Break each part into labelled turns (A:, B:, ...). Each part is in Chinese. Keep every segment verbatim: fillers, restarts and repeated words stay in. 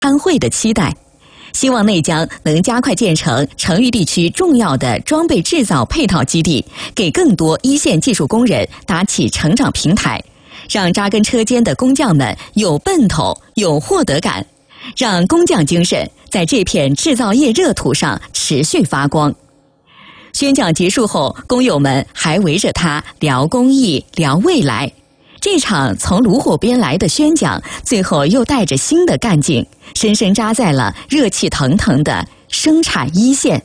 A: 参会的期待，希望内江能加快建成成渝地区重要的装备制造配套基地，给更多一线技术工人打起成长平台，让扎根车间的工匠们有奔头、有获得感，让工匠精神在这片制造业热土上持续发光。宣讲结束后，工友们还围着他聊公益、聊未来。这场从炉火边来的宣讲，最后又带着新的干劲，深深扎在了热气腾腾的生产一线。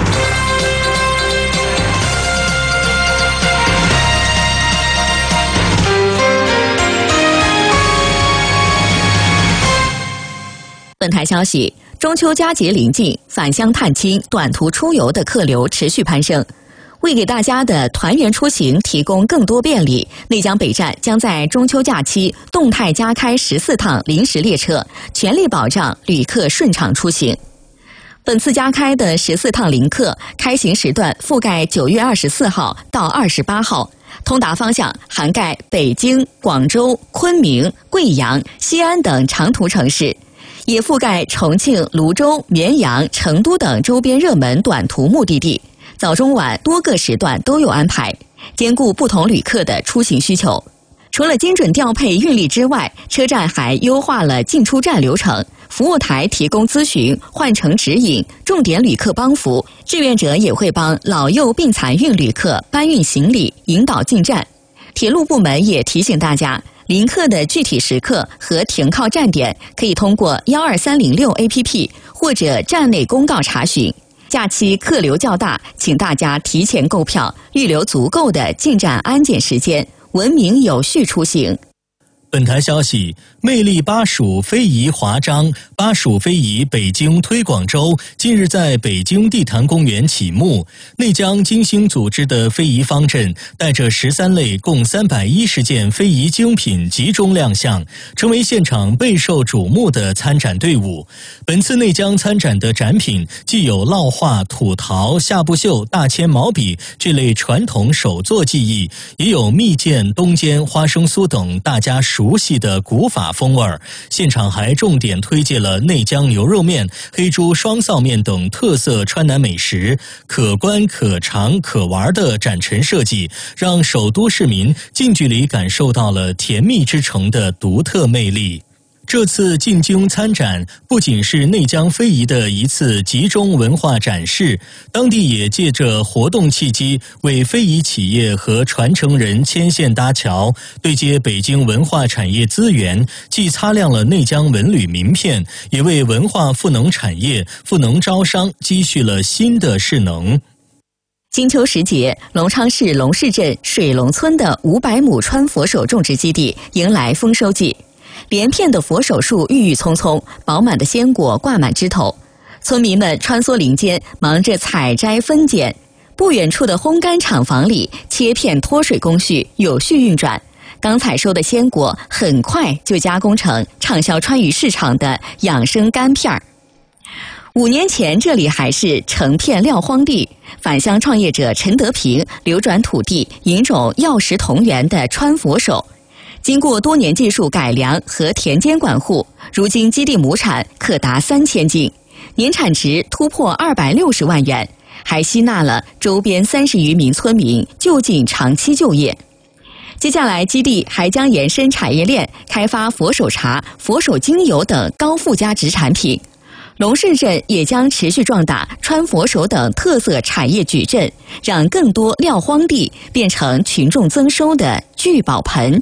A: 本台消息，中秋佳节临近，返乡探亲、短途出游的客流持续攀升。为给大家的团圆出行提供更多便利，内江北站将在中秋假期动态加开十四趟临时列车，全力保障旅客顺畅出行。本次加开的十四趟临客开行时段覆盖九月二十四号到二十八号，通达方向涵盖北京、广州、昆明、贵阳、西安等长途城市，也覆盖重庆、泸州、绵阳、成都等周边热门短途目的地。早中晚多个时段都有安排，兼顾不同旅客的出行需求。除了精准调配运力之外，车站还优化了进出站流程，服务台提供咨询、换乘指引、重点旅客帮扶，志愿者也会帮老幼病残孕旅客搬运行李、引导进站。铁路部门也提醒大家，临客的具体时刻和停靠站点可以通过一二三零六 A P P 或者站内公告查询。假期客流较大，请大家提前购票，预留足够的进站安检时间，文明有序出行。
B: 本台消息，魅力巴蜀非遗华章巴蜀非遗北京推广周近日在北京地坛公园启幕。内江精心组织的非遗方阵，带着十三类共三百一十件非遗精品集中亮相，成为现场备受瞩目的参展队伍。本次内江参展的展品既有烙画、土陶、夏布绣、大铅毛笔这类传统手作技艺，也有蜜饯、冬煎、花生酥等大家熟熟悉的古法风味。现场还重点推介了内江牛肉面、黑猪双臊面等特色川南美食，可观可尝可玩的展陈设计，让首都市民近距离感受到了甜蜜之城的独特魅力。这次进京参展不仅是内江非遗的一次集中文化展示，当地也借着活动契机，为非遗企业和传承人牵线搭桥，对接北京文化产业资源，既擦亮了内江文旅名片，也为文化赋能产业、赋能招商积蓄了新的势能。
A: 金秋时节，隆昌市龙市镇水龙村的五百亩川佛手种植基地迎来丰收季。连片的佛手树郁郁葱葱，饱满的鲜果挂满枝头，村民们穿梭林间，忙着采摘分拣。不远处的烘干厂房里，切片脱水工序有序运转，刚采收的鲜果很快就加工成畅销川渝市场的养生干片儿。五年前，这里还是成片撂荒地，返乡创业者陈德平流转土地，引种药食同源的川佛手。经过多年技术改良和田间管护，如今基地亩产可达三千斤，年产值突破二百六十万元，还吸纳了周边三十余名村民就近长期就业。接下来，基地还将延伸产业链，开发佛手茶、佛手精油等高附加值产品。龙市镇也将持续壮大川佛手等特色产业矩阵，让更多撂荒地变成群众增收的聚宝盆。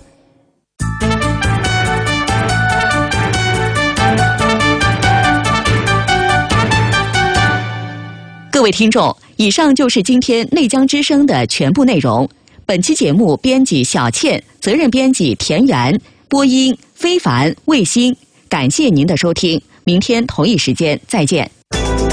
A: 各位听众，以上就是今天内江之声的全部内容。本期节目编辑小倩，责任编辑田园，播音非凡、卫星。感谢您的收听，明天同一时间再见。